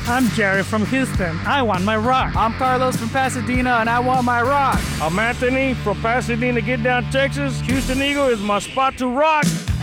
I'm Jerry from Houston. I want my rock. I'm Carlos from Pasadena, and I want my rock. I'm Anthony from Pasadena, Get Down, Texas. Houston Eagle is my spot to rock.